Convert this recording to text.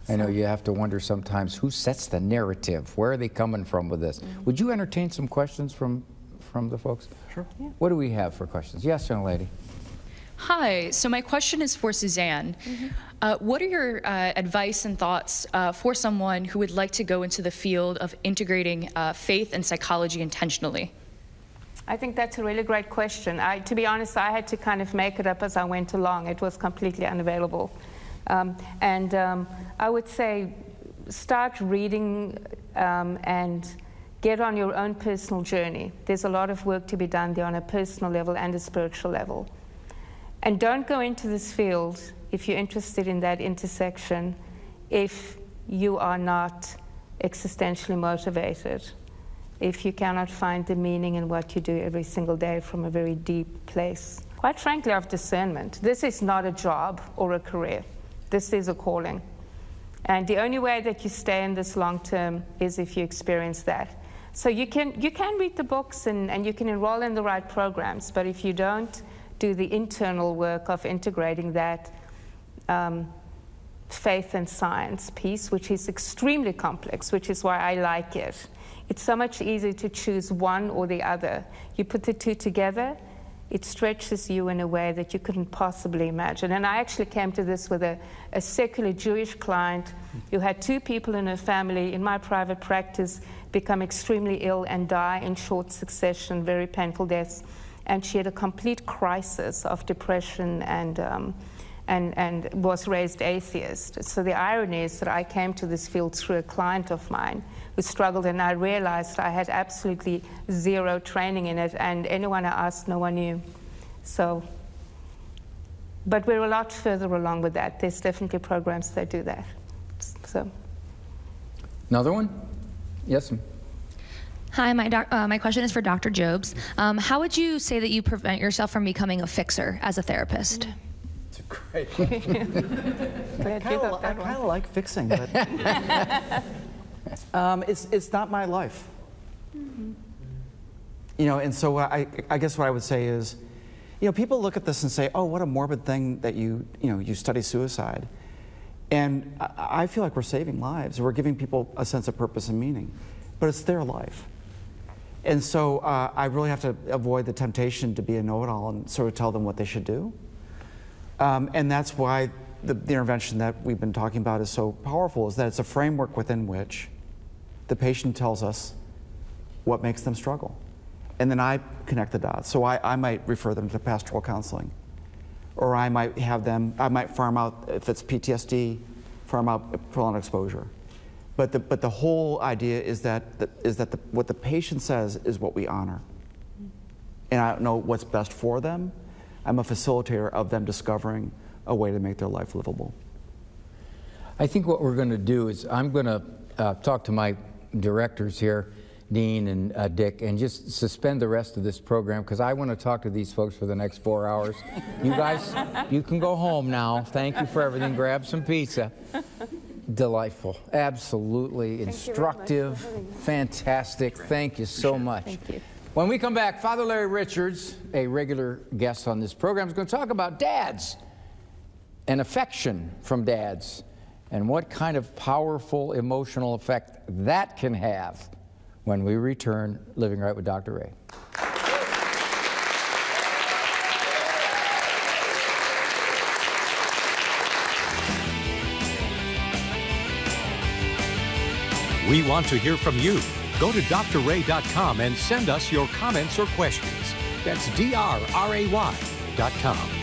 I know you have to wonder sometimes who sets the narrative. Where are they coming from with this? Would you entertain some questions from the folks? Sure. Yeah. What do we have for questions? Yes, young lady. Hi, so my question is for Suzanne. What are your advice and thoughts for someone who would like to go into the field of integrating faith and psychology intentionally? I think that's a really great question. To be honest, I had to kind of make it up as I went along. It was completely unavailable. I would say start reading and get on your own personal journey. There's a lot of work to be done there on a personal level and a spiritual level. And don't go into this field if you're interested in that intersection if you are not existentially motivated, if you cannot find the meaning in what you do every single day from a very deep place. Quite frankly, of discernment. This is not a job or a career. This is a calling. And the only way that you stay in this long term is if you experience that. So you can read the books and you can enroll in the right programs, but if you don't do the internal work of integrating that faith and science piece, which is extremely complex, which is why I like it. It's so much easier to choose one or the other. You put the two together, it stretches you in a way that you couldn't possibly imagine. And I actually came to this with a secular Jewish client who had two people in her family in my private practice become extremely ill and die in short succession, very painful deaths. And she had a complete crisis of depression and was raised atheist. So the irony is that I came to this field through a client of mine who struggled, and I realized I had absolutely zero training in it, and anyone I asked, no one knew. So, but we're a lot further along with that. There's definitely programs that do that. So. Another one? Yes, ma'am. Hi, my question is for Dr. Jobs. How would you say that you prevent yourself from becoming a fixer as a therapist? It's a great question. I kind of like fixing, but it's not my life. You know, and so I guess what I would say is, you know, people look at this and say, oh, what a morbid thing that you study suicide. And I feel like we're saving lives. We're giving people a sense of purpose and meaning. But it's their life. And so I really have to avoid the temptation to be a know-it-all and sort of tell them what they should do. And that's why the intervention that we've been talking about is so powerful, is that it's a framework within which the patient tells us what makes them struggle. And then I connect the dots. So I might refer them to pastoral counseling. Or I might farm out, if it's PTSD, farm out prolonged exposure. But the whole idea is that what the patient says is what we honor. And I don't know what's best for them. I'm a facilitator of them discovering a way to make their life livable. I think what we're going to do is I'm going to talk to my directors here, Dean and Dick, and just suspend the rest of this program because I want to talk to these folks for the next 4 hours. You guys, you can go home now. Thank you for everything. Grab some pizza. Delightful, absolutely instructive, fantastic. Thank you so much. Thank you. When we come back, Father Larry Richards, a regular guest on this program, is going to talk about dads and affection from dads and what kind of powerful emotional effect that can have when we return Living Right with Dr. Ray. We want to hear from you. Go to drray.com and send us your comments or questions. That's drray.com.